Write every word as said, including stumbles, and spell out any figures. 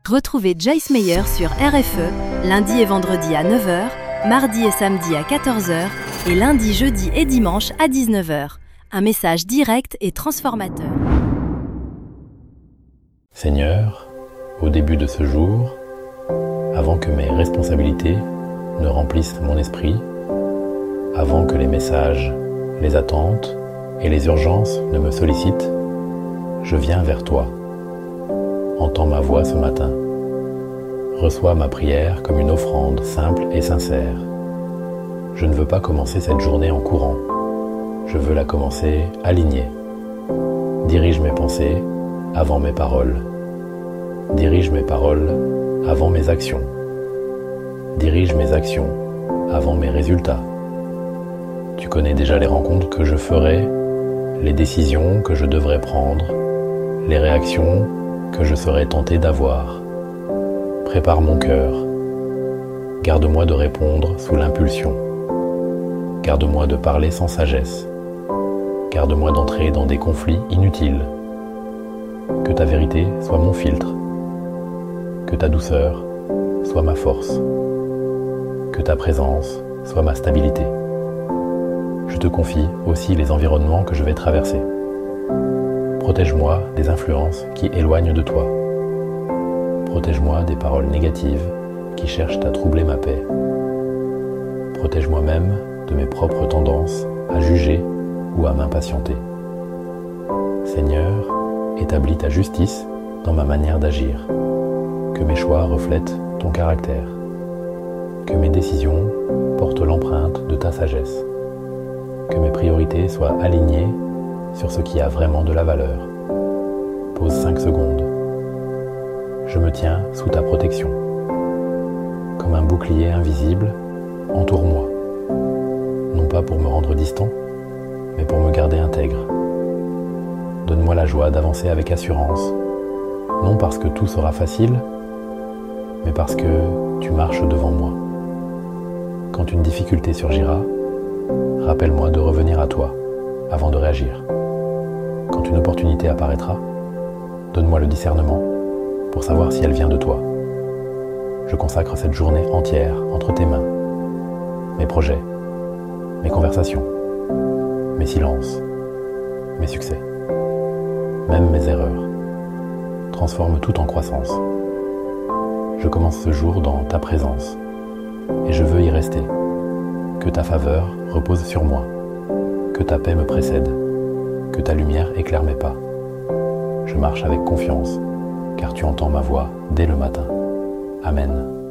Retrouvez Joyce Meyer sur R F E, lundi et vendredi à neuf heures, mardi et samedi à quatorze heures et lundi, jeudi et dimanche à dix-neuf heures. Un message direct et transformateur. Seigneur, au début de ce jour, avant que mes responsabilités ne remplissent mon esprit, avant que les messages, les attentes et les urgences ne me sollicitent, je viens vers toi. Entends ma voix ce matin. Reçois ma prière comme une offrande simple et sincère. Je ne veux pas commencer cette journée en courant. Je veux la commencer alignée. Dirige mes pensées avant mes paroles. Dirige mes paroles avant mes actions. Dirige mes actions avant mes résultats. Tu connais déjà les rencontres que je ferai, les décisions que je devrais prendre, les réactions que je serai tenté d'avoir. Prépare mon cœur. Garde-moi de répondre sous l'impulsion. Garde-moi de parler sans sagesse. Garde-moi d'entrer dans des conflits inutiles. Que ta vérité soit mon filtre. Que ta douceur soit ma force. Que ta présence soit ma stabilité. Je te confie aussi les environnements que je vais traverser. Protège-moi des influences qui éloignent de toi. Protège-moi des paroles négatives qui cherchent à troubler ma paix. Protège-moi même de mes propres tendances à juger ou à m'impatienter. Seigneur, établis ta justice dans ma manière d'agir. Que mes choix reflètent ton caractère. Que mes décisions portent l'empreinte de ta sagesse. Que mes priorités soient alignées sur ce qui a vraiment de la valeur. Pose cinq secondes. Je me tiens sous ta protection. Comme un bouclier invisible, entoure-moi. Non pas pour me rendre distant, mais pour me garder intègre. Donne-moi la joie d'avancer avec assurance, non parce que tout sera facile, mais parce que tu marches devant moi. Quand une difficulté surgira, rappelle-moi de revenir à toi avant de réagir. Quand une opportunité apparaîtra, donne-moi le discernement pour savoir si elle vient de toi. Je consacre cette journée entière entre tes mains. Mes projets, mes conversations, mes silences, mes succès, même mes erreurs. Transforme tout en croissance. Je commence ce jour dans ta présence et je veux y rester. Que ta faveur repose sur moi, que ta paix me précède, que ta lumière éclaire mes pas. Je marche avec confiance, car tu entends ma voix dès le matin. Amen.